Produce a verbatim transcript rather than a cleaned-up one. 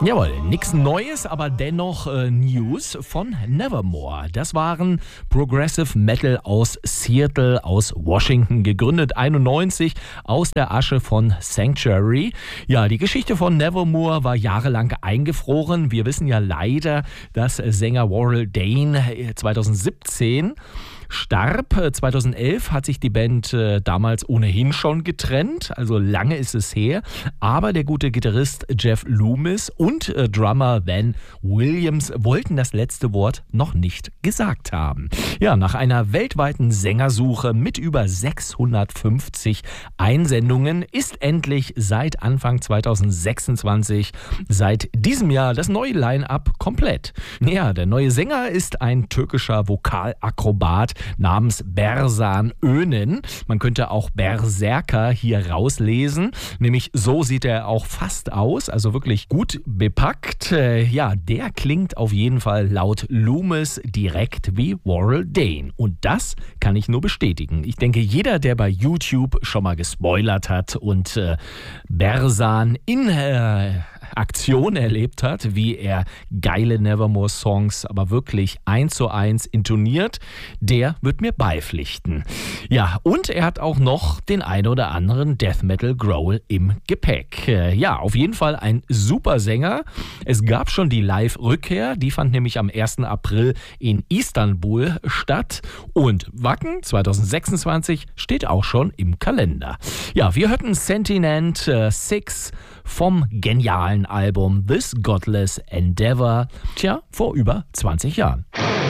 Jawohl, nichts Neues, aber dennoch äh, News von Nevermore. Das waren Progressive Metal aus Seattle, aus Washington, gegründet einundneunzig aus der Asche von Sanctuary. Ja, die Geschichte von Nevermore war jahrelang eingefroren. Wir wissen ja leider, dass Sänger Warrell Dane zweitausendsiebzehn starb. zweitausendelf hat sich die Band äh, damals ohnehin schon getrennt, also lange ist es her. Aber der gute Gitarrist Jeff Loomis und äh, Drummer Van Williams wollten das letzte Wort noch nicht gesagt haben. Ja, nach einer weltweiten Sängersuche mit über sechshundertfünfzig Einsendungen ist endlich seit Anfang zweitausendsechsundzwanzig, seit diesem Jahr, das neue Line-Up komplett. Ja, der neue Sänger ist ein türkischer Vokalakrobat namens Berzan Önen. Man könnte auch Berserker hier rauslesen, nämlich so sieht er auch fast aus, also wirklich gut bepackt. Äh, ja, der klingt auf jeden Fall laut Loomis direkt wie Warrell Dane und das kann ich nur bestätigen. Ich denke, jeder, der bei YouTube schon mal gespoilert hat und äh, Berzan in äh, Aktion erlebt hat, wie er geile Nevermore-Songs aber wirklich eins zu eins intoniert, der wird mir beipflichten. Ja, und er hat auch noch den ein oder anderen Death Metal Growl im Gepäck. Ja, auf jeden Fall ein super Sänger. Es gab schon die Live-Rückkehr, die fand nämlich am ersten April in Istanbul statt und Wacken zweitausendsechsundzwanzig steht auch schon im Kalender. Ja, wir hörten Sentinent äh, sechs vom genialen Album This Godless Endeavor, tja, vor über zwanzig Jahren.